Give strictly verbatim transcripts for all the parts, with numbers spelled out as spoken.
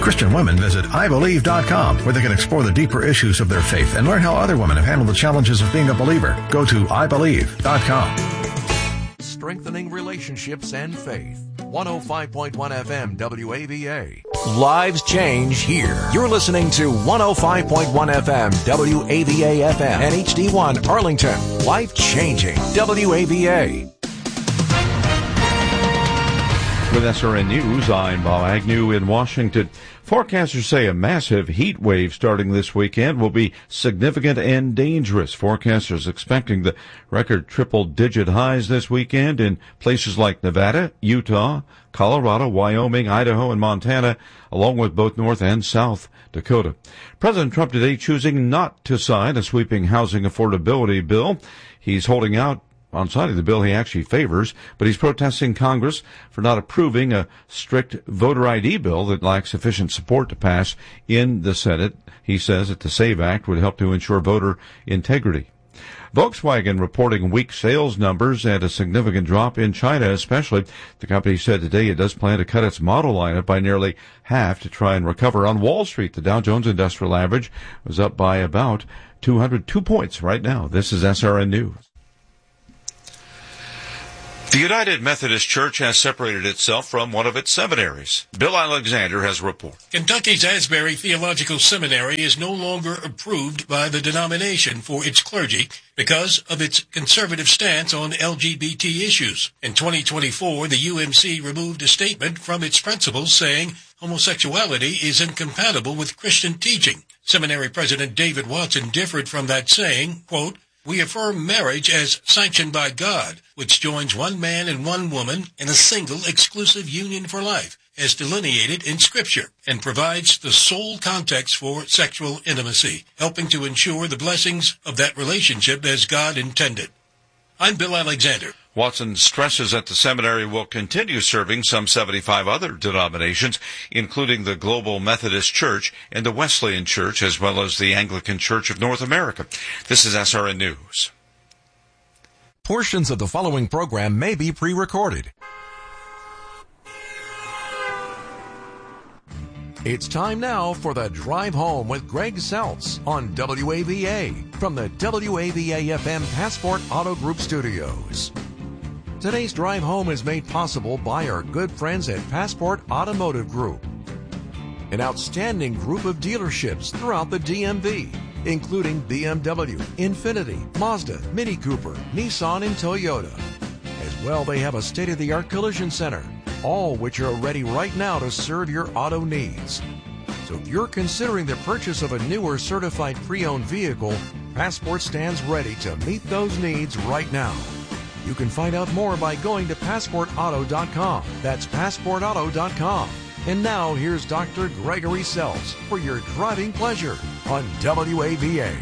Christian women visit I believe dot com, where they can explore the deeper issues of their faith and learn how other women have handled the challenges of being a believer. Go to I believe dot com. Strengthening relationships and faith. one oh five point one F M W A V A. Lives change here. You're listening to one oh five point one F M W A V A F M and H D one Arlington. Life changing W A V A. With S R N News, I'm Bob Agnew in Washington. Forecasters say a massive heat wave starting this weekend will be significant and dangerous. Forecasters expecting the record triple-digit highs this weekend in places like Nevada, Utah, Colorado, Wyoming, Idaho, and Montana, along with both North and South Dakota. President Trump today choosing not to sign a sweeping housing affordability bill. He's holding out on signing the bill he actually favors, but he's protesting Congress for not approving a strict voter I D bill that lacks sufficient support to pass in the Senate. He says that the SAVE Act would help to ensure voter integrity. Volkswagen reporting weak sales numbers and a significant drop in China especially. The company said today it does plan to cut its model lineup by nearly half to try and recover. On Wall Street, the Dow Jones Industrial Average was up by about two hundred two points right now. This is S R N News. The United Methodist Church has separated itself from one of its seminaries. Bill Alexander has a report. Kentucky's Asbury Theological Seminary is no longer approved by the denomination for its clergy because of its conservative stance on L G B T issues. In twenty twenty-four, the U M C removed a statement from its principles saying homosexuality is incompatible with Christian teaching. Seminary President David Watson differed from that, saying, quote, "We affirm marriage as sanctioned by God, which joins one man and one woman in a single exclusive union for life, as delineated in Scripture, and provides the sole context for sexual intimacy, helping to ensure the blessings of that relationship as God intended." I'm Bill Alexander. Watson stresses that the seminary will continue serving some seventy-five other denominations, including the Global Methodist Church and the Wesleyan Church, as well as the Anglican Church of North America. This is S R N News. Portions of the following program may be pre-recorded. It's time now for the Drive Home with Greg Seltz on W A V A from the W A V A F M Passport Auto Group Studios. Today's Drive Home is made possible by our good friends at Passport Automotive Group, an outstanding group of dealerships throughout the D M V, including B M W, Infiniti, Mazda, Mini Cooper, Nissan, and Toyota. As well, they have a state-of-the-art collision center, all which are ready right now to serve your auto needs. So if you're considering the purchase of a newer certified pre-owned vehicle, Passport stands ready to meet those needs right now. You can find out more by going to passport auto dot com. That's passport auto dot com. And now here's Doctor Gregory Seltz for your driving pleasure on W A V A.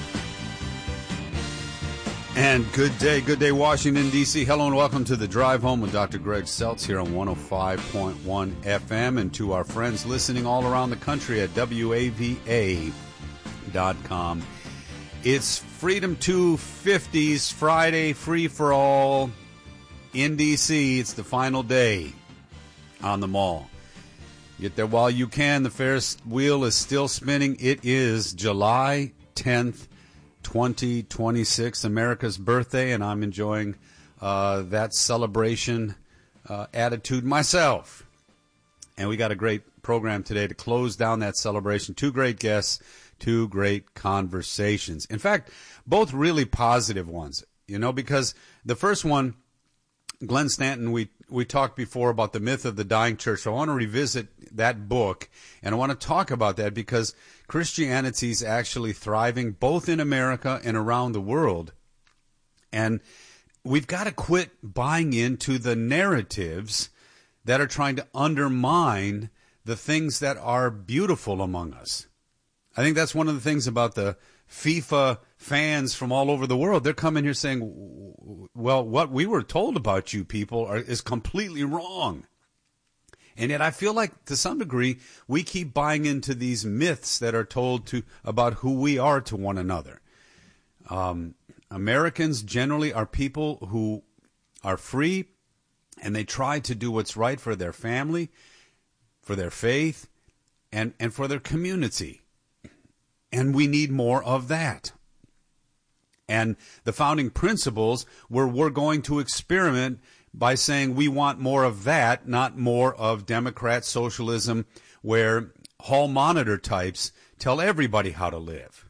And good day, good day, Washington, D C Hello and welcome to the Drive Home with Doctor Greg Seltz here on one oh five point one F M, and to our friends listening all around the country at W A V A dot com. It's Freedom two fifties Friday, free for all in D C. It's the final day on the mall. Get there while you can. The Ferris wheel is still spinning. It is July tenth, twenty twenty-six, America's birthday, and I'm enjoying uh, that celebration uh, attitude myself. And we got a great program today to close down that celebration. Two great guests, two great conversations. In fact, both really positive ones, you know, because the first one, Glenn Stanton, we, we talked before about the myth of the dying church. So I want to revisit that book, and I want to talk about that because Christianity is actually thriving both in America and around the world. And we've got to quit buying into the narratives that are trying to undermine the things that are beautiful among us. I think that's one of the things about the FIFA fans from all over the world. They're coming here saying, well, what we were told about you people are, is completely wrong. And yet I feel like to some degree we keep buying into these myths that are told to about who we are to one another. Um, Americans generally are people who are free, and they try to do what's right for their family, for their faith, and, and for their community. And we need more of that. And the founding principles were we're going to experiment by saying we want more of that, not more of Democrat socialism where hall monitor types tell everybody how to live.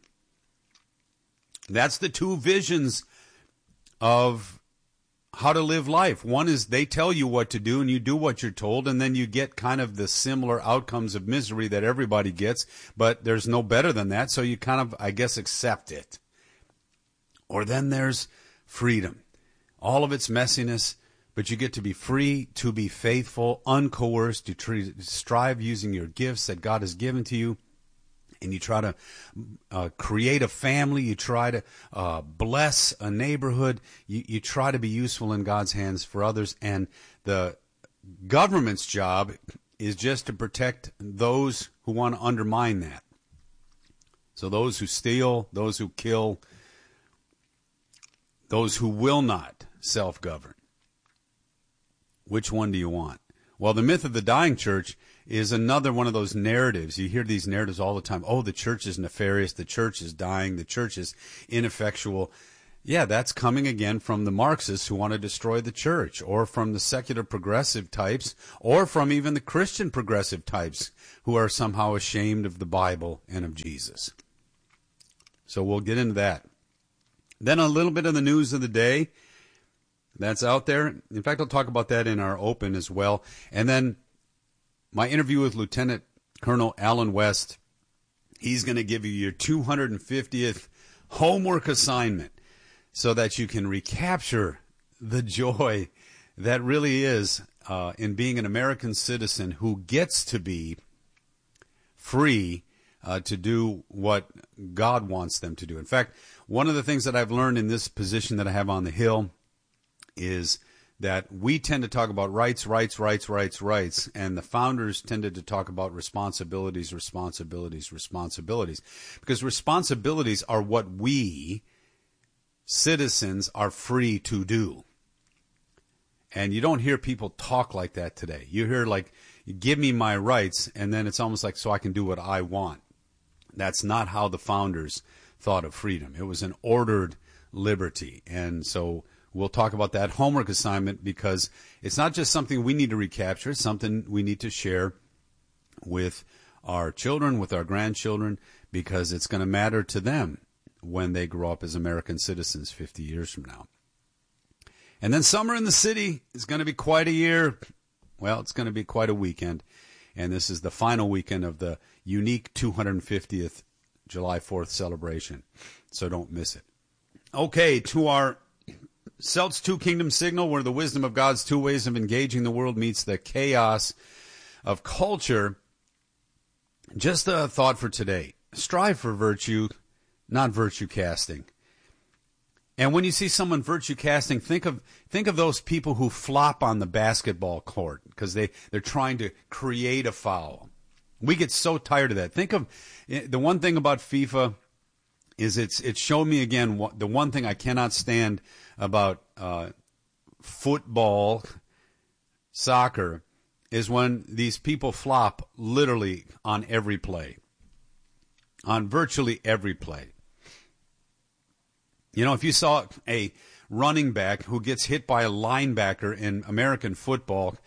That's the two visions of how to live life. One is they tell you what to do and you do what you're told, and then you get kind of the similar outcomes of misery that everybody gets, but there's no better than that, so you kind of, I guess, accept it. Or then there's freedom. All of its messiness, but you get to be free, to be faithful, uncoerced. You try, strive using your gifts that God has given to you, and you try to uh, create a family. You try to uh, bless a neighborhood. You, you try to be useful in God's hands for others. And the government's job is just to protect those who want to undermine that. So those who steal, those who kill, those who will not self-govern. Which one do you want? Well, the myth of the dying church is another one of those narratives. You hear these narratives all the time. Oh, the church is nefarious. The church is dying. The church is ineffectual. Yeah, that's coming again from the Marxists who want to destroy the church, or from the secular progressive types, or from even the Christian progressive types who are somehow ashamed of the Bible and of Jesus. So we'll get into that. Then a little bit of the news of the day that's out there. In fact, I'll talk about that in our open as well. And then my interview with Lieutenant Colonel Alan West. He's going to give you your two hundred fiftieth homework assignment so that you can recapture the joy that really is uh, in being an American citizen who gets to be free uh, to do what God wants them to do. In fact, one of the things that I've learned in this position that I have on the Hill is that we tend to talk about rights, rights, rights, rights, rights, and the founders tended to talk about responsibilities, responsibilities, responsibilities. Because responsibilities are what we, citizens, are free to do. And you don't hear people talk like that today. You hear like, give me my rights, and then it's almost like so I can do what I want. That's not how the founders thought of freedom. It was an ordered liberty. And so we'll talk about that homework assignment because it's not just something we need to recapture. It's something we need to share with our children, with our grandchildren, because it's going to matter to them when they grow up as American citizens fifty years from now. And then summer in the city is going to be quite a year. Well, it's going to be quite a weekend. And this is the final weekend of the unique two hundred fiftieth July fourth celebration. So don't miss it. Okay, to our Celts Two Kingdom Signal, where the wisdom of God's two ways of engaging the world meets the chaos of culture. Just a thought for today. Strive for virtue, not virtue casting. And when you see someone virtue casting, think of think of those people who flop on the basketball court because they, they're trying to create a foul. We get so tired of that. Think of the one thing about FIFA is it's it's shown me again what, the one thing I cannot stand about uh, football, soccer, is when these people flop literally on every play, on virtually every play. You know, if you saw a running back who gets hit by a linebacker in American football,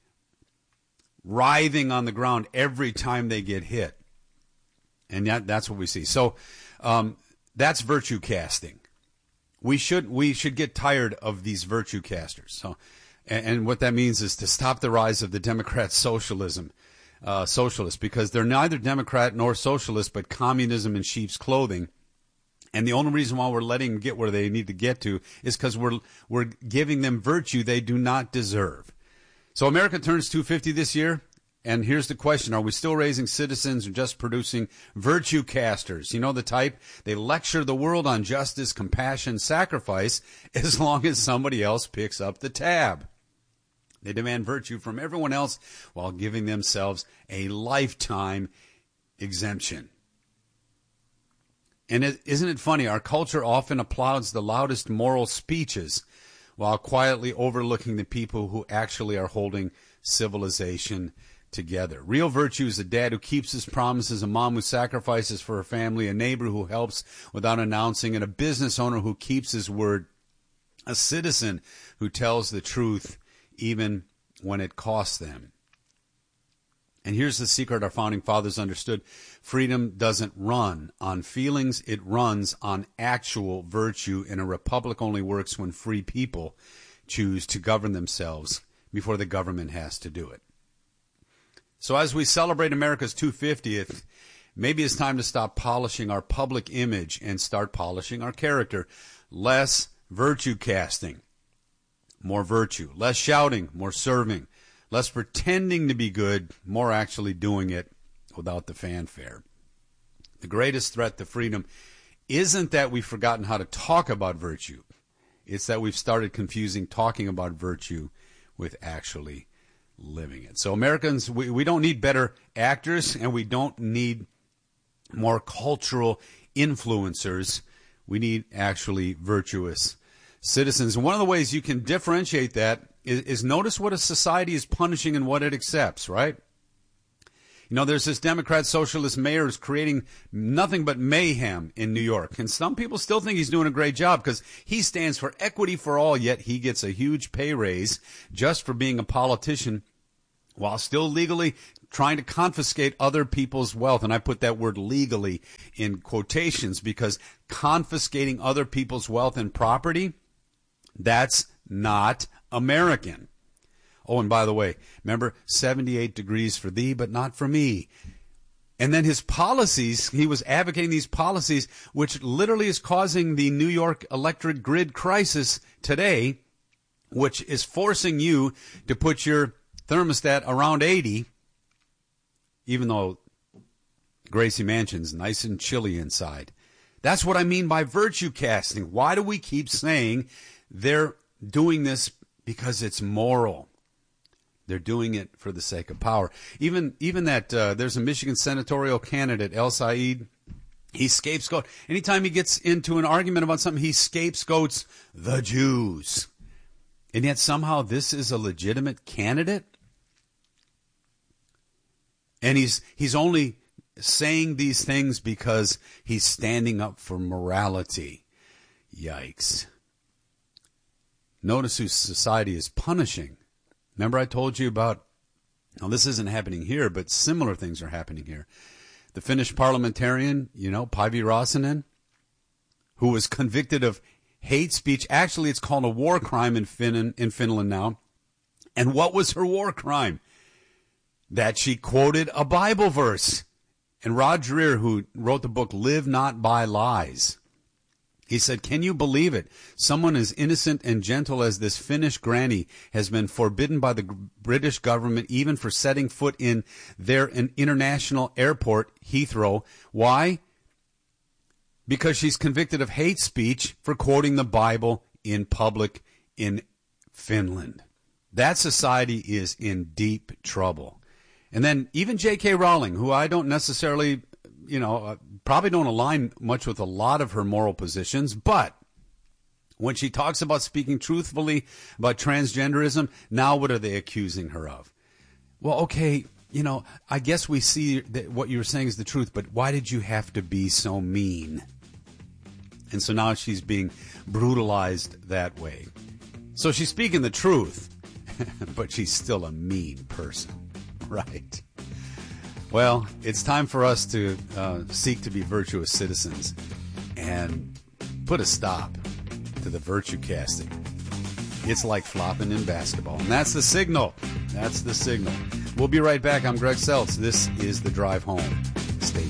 writhing on the ground every time they get hit, and that, that's what we see. So um, that's virtue casting. We should we should get tired of these virtue casters. So, and, and what that means is to stop the rise of the Democrat socialism, uh, socialists, because they're neither Democrat nor socialist, but communism in sheep's clothing. And the only reason why we're letting them get where they need to get to is because we're we're giving them virtue they do not deserve. So America turns two hundred fifty this year, and here's the question. Are we still raising citizens or just producing virtue casters? You know the type? They lecture the world on justice, compassion, sacrifice, as long as somebody else picks up the tab. They demand virtue from everyone else while giving themselves a lifetime exemption. And it, isn't it funny? Our culture often applauds the loudest moral speeches while quietly overlooking the people who actually are holding civilization together. Real virtue is a dad who keeps his promises, a mom who sacrifices for her family, a neighbor who helps without announcing, and a business owner who keeps his word, a citizen who tells the truth even when it costs them. And here's the secret our founding fathers understood. Freedom doesn't run on feelings. It runs on actual virtue, and a republic only works when free people choose to govern themselves before the government has to do it. So as we celebrate America's two hundred fiftieth, maybe it's time to stop polishing our public image and start polishing our character. Less virtue casting, more virtue. Less shouting, more serving. Less pretending to be good, more actually doing it without the fanfare. The greatest threat to freedom isn't that we've forgotten how to talk about virtue. It's that we've started confusing talking about virtue with actually living it. So Americans, we, we don't need better actors, and we don't need more cultural influencers. We need actually virtuous citizens. And one of the ways you can differentiate that is, is notice what a society is punishing and what it accepts, right? You know, there's this Democrat socialist mayor who's creating nothing but mayhem in New York. And some people still think he's doing a great job because he stands for equity for all, yet he gets a huge pay raise just for being a politician while still legally trying to confiscate other people's wealth. And I put that word legally in quotations because confiscating other people's wealth and property, that's not American. Oh, and by the way, remember, seventy-eight degrees for thee, but not for me. And then his policies, he was advocating these policies, which literally is causing the New York electric grid crisis today, which is forcing you to put your thermostat around eighty, even though Gracie Mansion's nice and chilly inside. That's what I mean by virtue casting. Why do we keep saying they're doing this because it's moral? They're doing it for the sake of power. Even even that, uh, there's a Michigan senatorial candidate, El Said. He scapegoats. Anytime he gets into an argument about something, he scapegoats the Jews. And yet somehow this is a legitimate candidate? And he's he's only saying these things because he's standing up for morality. Yikes. Notice who society is punishing. Remember I told you about, now this isn't happening here, but similar things are happening here. The Finnish parliamentarian, you know, Päivi Räsänen, who was convicted of hate speech. Actually, it's called a war crime in, fin- in Finland now. And what was her war crime? That she quoted a Bible verse. And Rod Dreher, who wrote the book Live Not by Lies, he said, can you believe it? Someone as innocent and gentle as this Finnish granny has been forbidden by the British government even for setting foot in their international airport, Heathrow. Why? Because she's convicted of hate speech for quoting the Bible in public in Finland. That society is in deep trouble. And then even J K Rowling, who I don't necessarily, you know, uh, probably don't align much with a lot of her moral positions, but when she talks about speaking truthfully about transgenderism, now what are they accusing her of? Well, okay, you know, I guess we see that what you were saying is the truth, but why did you have to be so mean? And so now she's being brutalized that way. So she's speaking the truth, but she's still a mean person, right? Well, it's time for us to uh, seek to be virtuous citizens and put a stop to the virtue casting. It's like flopping in basketball. And that's the signal. That's the signal. We'll be right back. I'm Greg Seltz. This is The Drive Home.